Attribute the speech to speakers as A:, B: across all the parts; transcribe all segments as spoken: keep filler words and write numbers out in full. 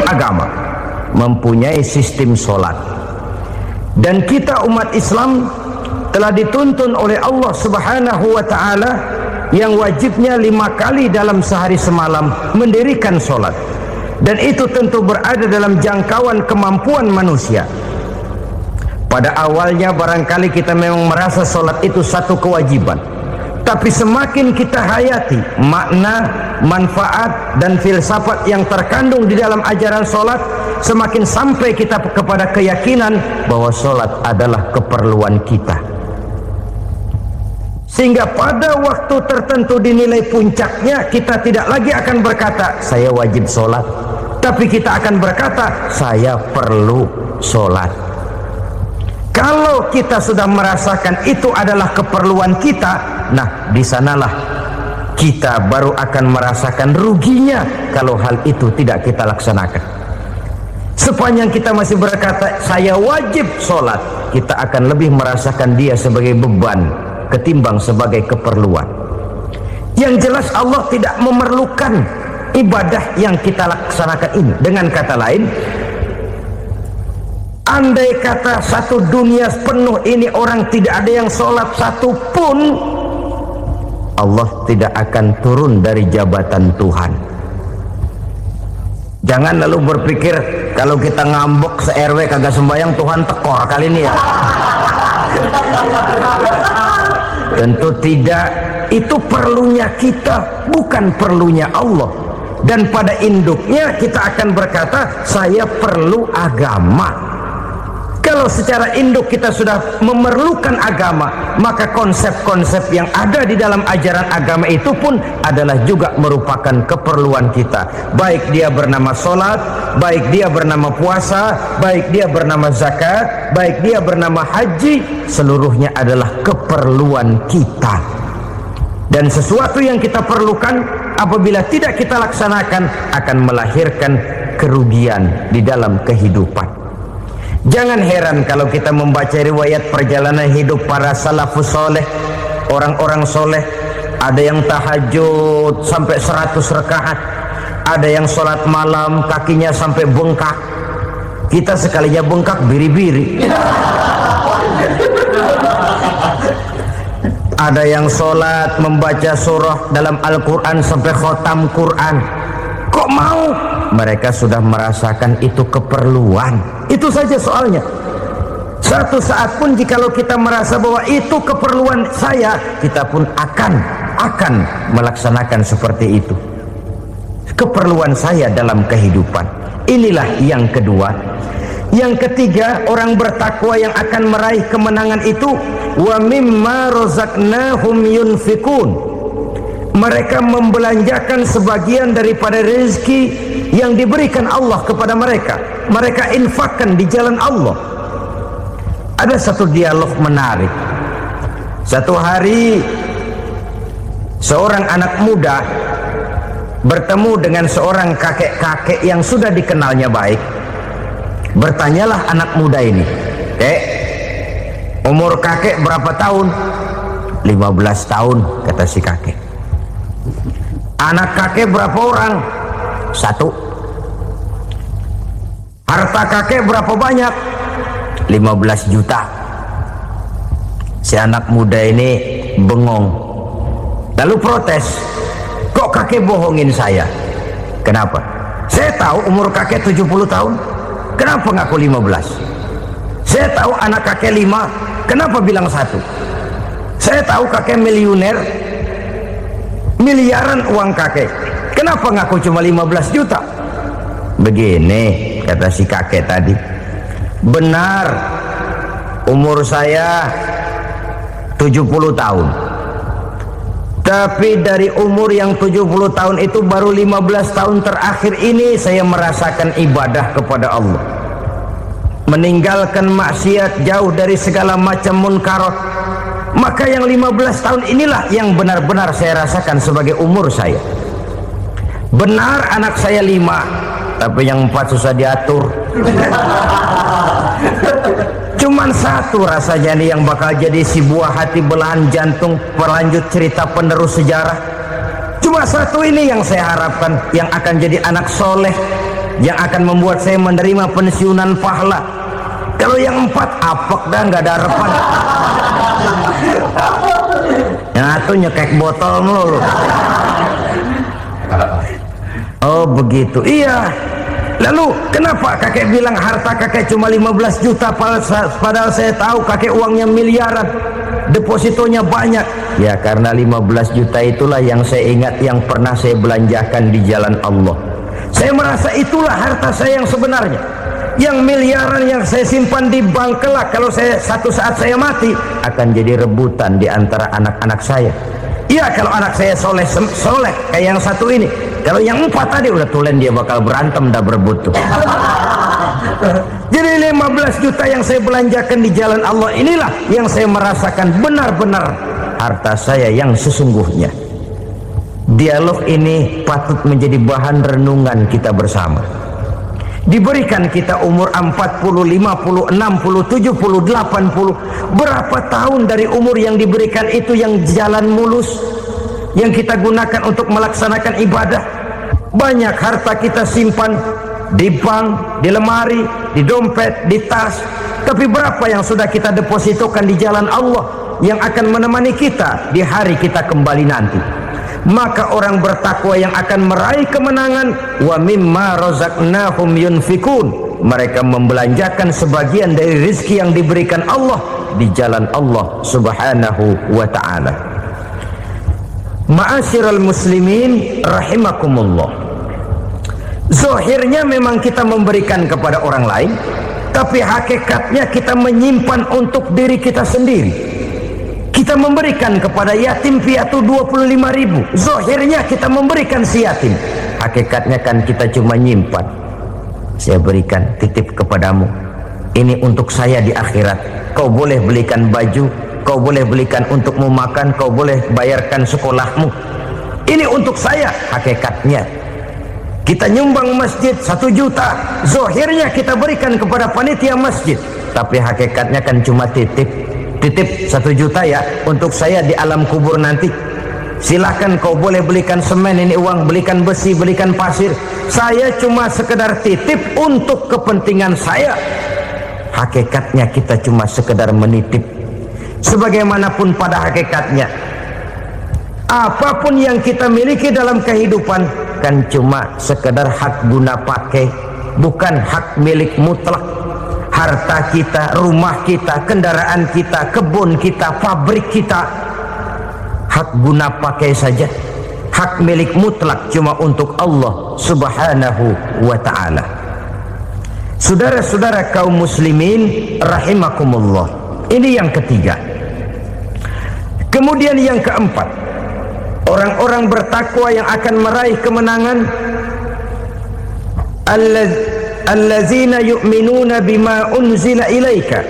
A: agama mempunyai sistem sholat. Dan kita umat Islam telah dituntun oleh Allah Subhanahu wa ta'ala yang wajibnya lima kali dalam sehari semalam mendirikan sholat. Dan itu tentu berada dalam jangkauan kemampuan manusia. Pada awalnya barangkali kita memang merasa sholat itu satu kewajiban, tapi semakin kita hayati makna, manfaat dan filsafat yang terkandung di dalam ajaran sholat, semakin sampai kita kepada keyakinan bahwa sholat adalah keperluan kita. Sehingga pada waktu tertentu dinilai puncaknya, kita tidak lagi akan berkata saya wajib sholat, tapi kita akan berkata saya perlu sholat. Kalau kita sudah merasakan itu adalah keperluan kita, nah di sanalah kita baru akan merasakan ruginya kalau hal itu tidak kita laksanakan. Sepanjang kita masih berkata saya wajib sholat, kita akan lebih merasakan dia sebagai beban ketimbang sebagai keperluan. Yang jelas Allah tidak memerlukan ibadah yang kita laksanakan ini. Dengan kata lain, andai kata satu dunia penuh ini orang tidak ada yang sholat satu pun, Allah tidak akan turun dari jabatan Tuhan. Jangan lalu berpikir kalau kita ngambek se-R W kagak sembahyang Tuhan tekor kali ini ya. Tentu tidak. Itu perlunya kita, bukan perlunya Allah. Dan pada induknya kita akan berkata saya perlu agama. Kalau secara induk kita sudah memerlukan agama, maka konsep-konsep yang ada di dalam ajaran agama itu pun adalah juga merupakan keperluan kita. Baik dia bernama sholat, baik dia bernama puasa, baik dia bernama zakat, baik dia bernama haji, seluruhnya adalah keperluan kita. Dan sesuatu yang kita perlukan apabila tidak kita laksanakan akan melahirkan kerugian di dalam kehidupan. Jangan heran kalau kita membaca riwayat perjalanan hidup para salafus soleh, orang-orang soleh. Ada yang tahajud sampai seratus rakaat, ada yang sholat malam kakinya sampai bengkak. Kita sekalinya bengkak biri-biri. Ada yang sholat membaca surah dalam Al-Quran sampai khotam Quran. Kok mau? Mereka sudah merasakan itu keperluan. Itu saja soalnya. Satu saat pun jikalau kita merasa bahwa itu keperluan saya, kita pun akan akan melaksanakan seperti itu. Keperluan saya dalam kehidupan. Inilah yang kedua. Yang ketiga, orang bertakwa yang akan meraih kemenangan itu wa mimma razaqnahum yunfikun. Mereka membelanjakan sebagian daripada rezeki yang diberikan Allah kepada mereka. Mereka infakkan di jalan Allah. Ada satu dialog menarik. Satu hari seorang anak muda bertemu dengan seorang kakek-kakek yang sudah dikenalnya baik. Bertanyalah anak muda ini, "Kek, umur kakek berapa tahun?" lima belas tahun, kata si kakek. "Anak kakek berapa orang?" "Satu." "Harta kakek berapa banyak?" lima belas juta. Si anak muda ini bengong, lalu protes, "Kok kakek bohongin saya?" "Kenapa?" "Saya tahu umur kakek tujuh puluh tahun. Kenapa ngaku lima belas? Saya tahu anak kakek lima. Kenapa bilang satu? Saya tahu kakek miliuner, miliaran uang kakek. Kenapa ngaku cuma lima belas juta?" "Begini," kata si kakek tadi, "benar umur saya tujuh puluh tahun. Tapi dari umur yang tujuh puluh tahun itu baru lima belas tahun terakhir ini saya merasakan ibadah kepada Allah. Meninggalkan maksiat, jauh dari segala macam munkarat. Maka yang lima belas tahun inilah yang benar-benar saya rasakan sebagai umur saya. Benar anak saya lima, tapi yang empat susah diatur. Cuman satu rasanya nih yang bakal jadi si buah hati belahan jantung berlanjut cerita penerus sejarah. Cuma satu ini yang saya harapkan yang akan jadi anak soleh, yang akan membuat saya menerima pensiunan pahala. Kalau yang empat apek dah, nggak ada harapan. Yang satu nyekek botol mulu. Oh begitu, iya. Lalu kenapa kakek bilang harta kakek cuma lima belas juta, padahal saya tahu kakek uangnya miliaran, depositonya banyak? Ya karena lima belas juta itulah yang saya ingat yang pernah saya belanjakan di jalan Allah. Saya merasa itulah harta saya yang sebenarnya. Yang miliaran yang saya simpan di bank kelak kalau saya satu saat saya mati akan jadi rebutan di antara anak-anak saya. Iya kalau anak saya soleh soleh kayak yang satu ini. Kalau yang empat tadi udah tulen dia bakal berantem dah berebut tuh. Jadi lima belas juta yang saya belanjakan di jalan Allah inilah yang saya merasakan benar-benar harta saya yang sesungguhnya. Dialog ini patut menjadi bahan renungan kita bersama. Diberikan kita umur empat puluh, lima puluh, enam puluh, tujuh puluh, delapan puluh. Berapa tahun dari umur yang diberikan itu yang jalan mulus, yang kita gunakan untuk melaksanakan ibadah? Banyak harta kita simpan di bank, di lemari, di dompet, di tas. Tapi berapa yang sudah kita depositokan di jalan Allah yang akan menemani kita di hari kita kembali nanti? Maka orang bertakwa yang akan meraih kemenangan, wa mimma razaqnahum yunfikun, mereka membelanjakan sebagian dari rezeki yang diberikan Allah di jalan Allah subhanahu wa ta'ala. Ma'asyiral muslimin rahimakumullah, zahirnya memang kita memberikan kepada orang lain, tapi hakikatnya kita menyimpan untuk diri kita sendiri. Kita memberikan kepada yatim piatu dua puluh lima ribu. Zahirnya kita memberikan si yatim, hakikatnya kan kita cuma nyimpan. Saya berikan titip kepadamu, ini untuk saya di akhirat. Kau boleh belikan baju, kau boleh belikan untukmu makan, kau boleh bayarkan sekolahmu. Ini untuk saya. Hakikatnya kita nyumbang masjid satu juta, zahirnya kita berikan kepada panitia masjid, tapi hakikatnya kan cuma titip. Titip satu juta ya untuk saya di alam kubur nanti. Silahkan kau boleh belikan semen, ini uang, belikan besi, belikan pasir. Saya cuma sekedar titip untuk kepentingan saya. Hakikatnya kita cuma sekedar menitip. Sebagaimanapun pada hakikatnya, apapun yang kita miliki dalam kehidupan kan cuma sekedar hak guna pakai, bukan hak milik mutlak. Harta kita, rumah kita, kendaraan kita, kebun kita, pabrik kita, hak guna pakai saja. Hak milik mutlak cuma untuk Allah subhanahu wa ta'ala. Saudara-saudara kaum muslimin rahimakumullah, ini yang ketiga. Kemudian yang keempat, orang-orang bertakwa yang akan meraih kemenangan, allaz allazina yu'minuna bima unzila ilaika,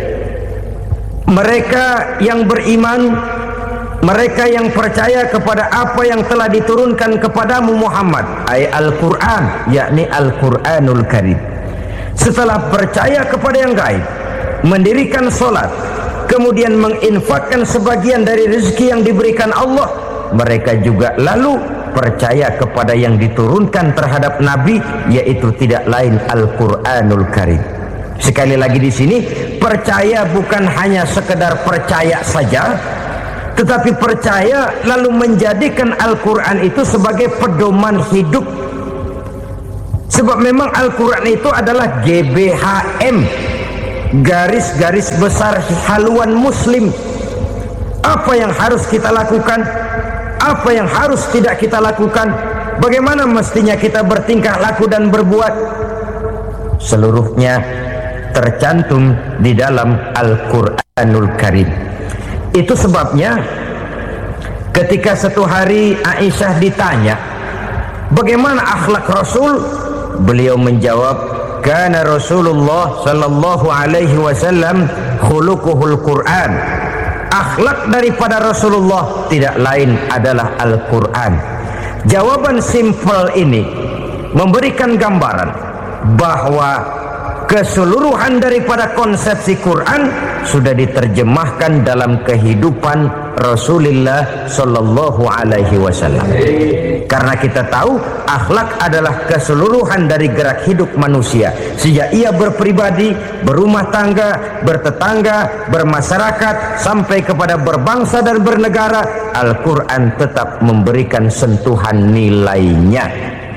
A: mereka yang beriman, mereka yang percaya kepada apa yang telah diturunkan kepadamu Muhammad, ay Al-Quran, yakni Al-Quranul Karim. Setelah percaya kepada yang gaib, mendirikan solat, kemudian menginfakkan sebagian dari rezeki yang diberikan Allah, mereka juga lalu percaya kepada yang diturunkan terhadap Nabi, yaitu tidak lain Al-Quranul Karim. Sekali lagi di sini, percaya bukan hanya sekedar percaya saja, tetapi percaya lalu menjadikan Al-Quran itu sebagai pedoman hidup. Sebab memang Al-Quran itu adalah G B H M, garis-garis besar haluan muslim. Apa yang harus kita lakukan, apa yang harus tidak kita lakukan, bagaimana mestinya kita bertingkah laku dan berbuat, seluruhnya tercantum di dalam Al-Quranul Karim. Itu sebabnya ketika satu hari Aisyah ditanya bagaimana akhlak Rasul, beliau menjawab, kana Rasulullah sallallahu alaihi wasallam khuluquhul Quran. Akhlak daripada Rasulullah tidak lain adalah Al-Quran. Jawaban simpel ini memberikan gambaran bahwa keseluruhan daripada konsepsi Quran sudah diterjemahkan dalam kehidupan Rasulullah Sallallahu Alaihi Wasallam. Karena kita tahu akhlak adalah keseluruhan dari gerak hidup manusia, sejak ia berpribadi, berumah tangga, bertetangga, bermasyarakat, sampai kepada berbangsa dan bernegara. Al-Quran tetap memberikan sentuhan nilainya.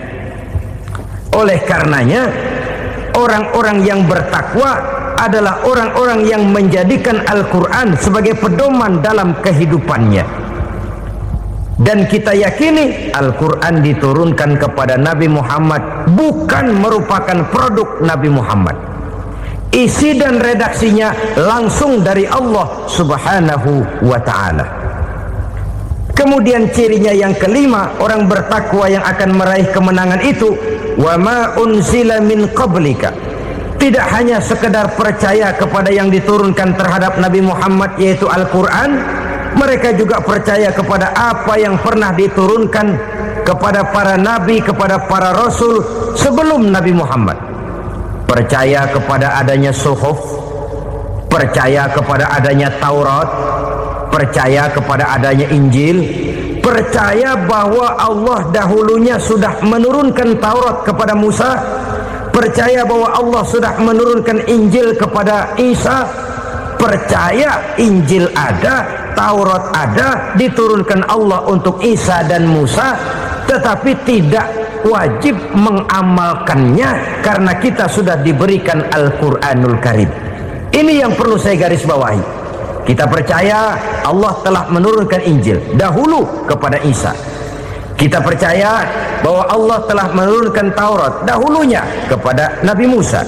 A: Oleh karenanya, orang-orang yang bertakwa adalah orang-orang yang menjadikan Al-Quran sebagai pedoman dalam kehidupannya. Dan kita yakini Al-Quran diturunkan kepada Nabi Muhammad bukan merupakan produk Nabi Muhammad. Isi dan redaksinya langsung dari Allah Subhanahu wa ta'ala. Kemudian cirinya yang kelima, orang bertakwa yang akan meraih kemenangan itu, wa ma unzila min qablika. Tidak hanya sekedar percaya kepada yang diturunkan terhadap Nabi Muhammad, yaitu Al-Quran, mereka juga percaya kepada apa yang pernah diturunkan kepada para nabi, kepada para rasul sebelum Nabi Muhammad. Percaya kepada adanya suhuf, percaya kepada adanya Taurat, percaya kepada adanya Injil, percaya bahwa Allah dahulunya sudah menurunkan Taurat kepada Musa, percaya bahwa Allah sudah menurunkan Injil kepada Isa, percaya Injil ada, Taurat ada, diturunkan Allah untuk Isa dan Musa, tetapi tidak wajib mengamalkannya karena kita sudah diberikan Al-Quranul Karim. Ini yang perlu saya garis bawahi. Kita percaya Allah telah menurunkan Injil dahulu kepada Isa. Kita percaya bahwa Allah telah menurunkan Taurat dahulunya kepada Nabi Musa.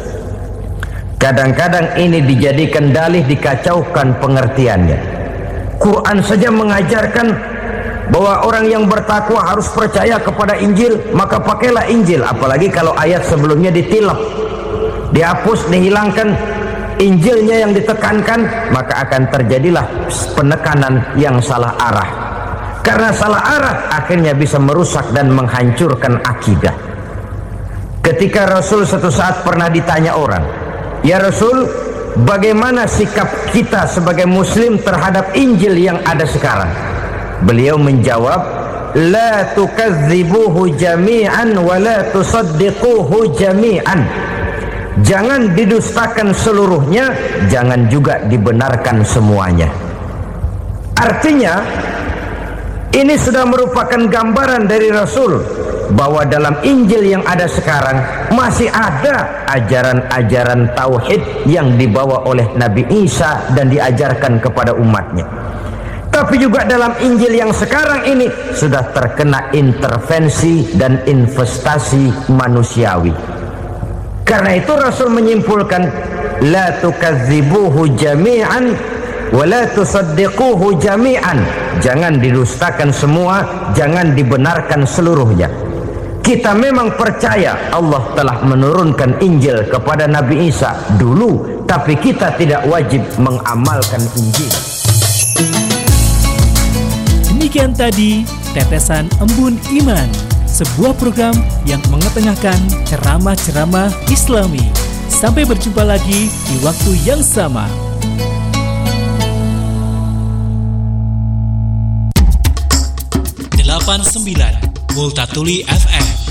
A: Kadang-kadang ini dijadikan dalih, dikacaukan pengertiannya. Quran saja mengajarkan bahwa orang yang bertakwa harus percaya kepada Injil, maka pakailah Injil. Apalagi kalau ayat sebelumnya ditilap, dihapus, dihilangkan, Injilnya yang ditekankan, maka akan terjadilah penekanan yang salah arah. Karena salah arah akhirnya bisa merusak dan menghancurkan akidah. Ketika Rasul suatu saat pernah ditanya orang, "Ya Rasul, bagaimana sikap kita sebagai muslim terhadap Injil yang ada sekarang?" Beliau menjawab, "La tukadzibuhu jami'an wa la tusaddiquhu jami'an." Jangan didustakan seluruhnya, jangan juga dibenarkan semuanya. Artinya, ini sudah merupakan gambaran dari Rasul bahwa dalam Injil yang ada sekarang masih ada ajaran-ajaran tauhid yang dibawa oleh Nabi Isa dan diajarkan kepada umatnya. Tapi juga dalam Injil yang sekarang ini sudah terkena intervensi dan investasi manusiawi. Karena itu Rasul menyimpulkan, la tukadzibuhu jami'an wa la tusaddiquhu jami'an. Jangan didustakan semua, jangan dibenarkan seluruhnya. Kita memang percaya Allah telah menurunkan Injil kepada Nabi Isa dulu, tapi kita tidak wajib mengamalkan Injil.
B: Demikian tadi Tetesan Embun Iman, sebuah program yang mengetengahkan ceramah-ceramah Islami. Sampai berjumpa lagi di waktu yang sama. delapan puluh sembilan Multatuli F M